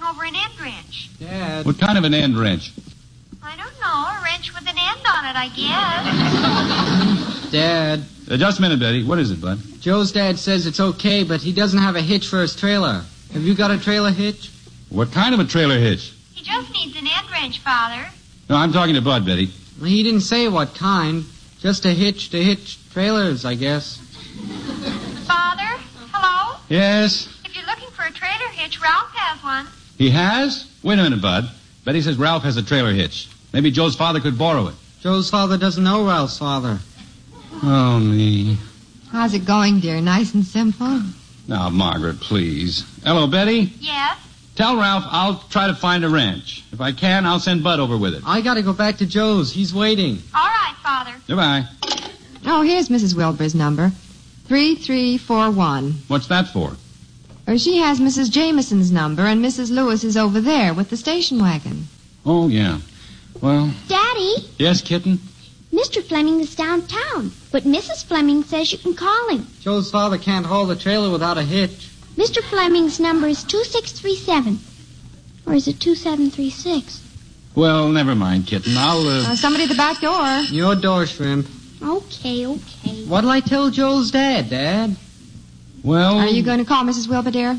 over an end wrench. Dad. What kind of an end wrench? I don't know. A wrench with an end on it, I guess. Dad. Just a minute, Betty. What is it, Bud? Joe's dad says it's okay, but he doesn't have a hitch for his trailer. Have you got a trailer hitch? What kind of a trailer hitch? He just needs an end wrench, Father. No, I'm talking to Bud, Betty. He didn't say what kind. Just a hitch to hitch trailers, I guess. Father? Hello? Yes? If you're looking for a trailer hitch, Ralph has one. He has? Wait a minute, Bud. Betty says Ralph has a trailer hitch. Maybe Joe's father could borrow it. Joe's father doesn't know Ralph's father. Oh, me. How's it going, dear? Nice and simple? Now, Margaret, please. Hello, Betty? Yes? Tell Ralph I'll try to find a wrench. If I can, I'll send Bud over with it. I gotta go back to Joe's. He's waiting. All right, Father. Goodbye. Oh, here's Mrs. Wilbur's number. 3341. What's that for? She has Mrs. Jameson's number, and Mrs. Lewis is over there with the station wagon. Oh, yeah. Well... Daddy, Yes, kitten? Mr. Fleming is downtown, but Mrs. Fleming says you can call him. Joe's father can't haul the trailer without a hitch. Mr. Fleming's number is 2637. Or is it 2736? Well, never mind, kitten. I'll, Somebody at the back door. Your door, Shrimp. Okay. What'll I tell Joe's dad, Dad? Well... Are you going to call Mrs. Wilbur, dear?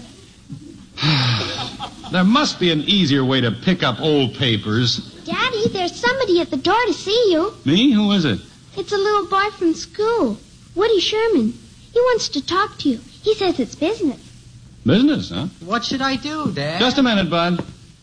There must be an easier way to pick up old papers. Daddy, there's somebody at the door to see you. Me? Who is it? It's a little boy from school, Woody Sherman. He wants to talk to you. He says it's business. Business, huh? What should I do, Dad? Just a minute, Bud.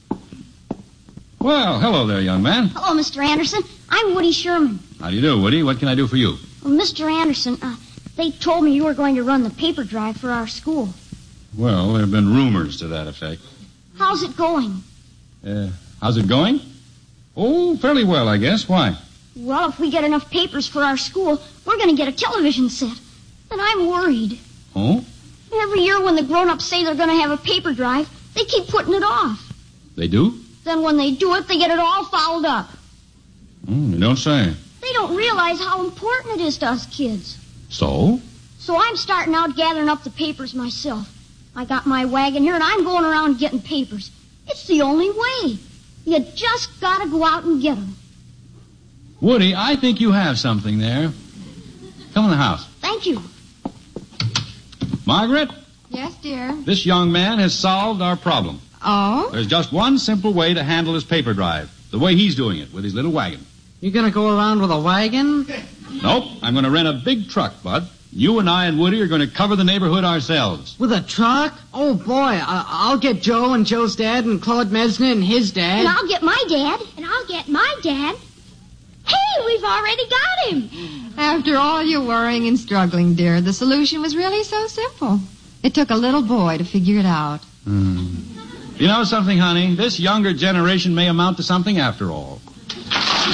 Well, hello there, young man. Hello, Mr. Anderson. I'm Woody Sherman. How do you do, Woody? What can I do for you? Well, Mr. Anderson, they told me you were going to run the paper drive for our school. Well, there have been rumors to that effect. How's it going? How's it going? Oh, fairly well, I guess. Why? Well, if we get enough papers for our school, we're going to get a television set. And I'm worried. Oh? Every year when the grown-ups say they're going to have a paper drive, they keep putting it off. They do? Then when they do it, they get it all fouled up. You don't say. They don't realize how important it is to us kids. So? So I'm starting out gathering up the papers myself. I got my wagon here, and I'm going around getting papers. It's the only way. You just got to go out and get them. Woody, I think you have something there. Come in the house. Thank you. Margaret, Yes, dear. this young man has solved our problem. Oh? There's just one simple way to handle his paper drive. The way he's doing it, with his little wagon. You gonna go around with a wagon? Nope, I'm going to rent a big truck, Bud. You and I and Woody are going to cover the neighborhood ourselves. With a truck? Oh, boy. I'll get Joe and Joe's dad and Claude Mesner and his dad. And I'll get my dad. And I'll get my dad. Hey, we've already got him. After all your worrying and struggling, dear, the solution was really so simple. It took a little boy to figure it out. You know something, honey? This younger generation may amount to something after all.